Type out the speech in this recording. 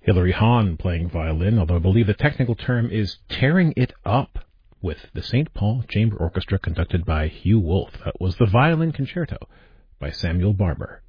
Hilary Hahn playing violin, although I believe the technical term is tearing it up, with the St. Paul Chamber Orchestra conducted by Hugh Wolf. That was the Violin Concerto by Samuel Barber.